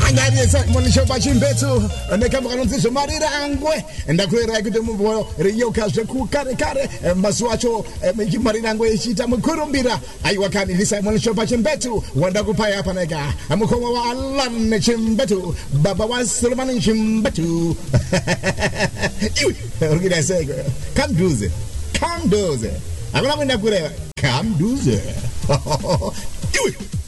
Angari sa monisho bachimbetu ndeka mkanonzisho marirangwe ndakwera kuti mumbo riyoka zveku kare maswacho marirangwe echita mukurumbira aiwakani lisa monisho bachimbetu wanda kupaya panega mukoma wa Alan Chimbetu baba wa Solomon Chimbetu iwi urgida sego come do it akona kwenda kureva come do it iwi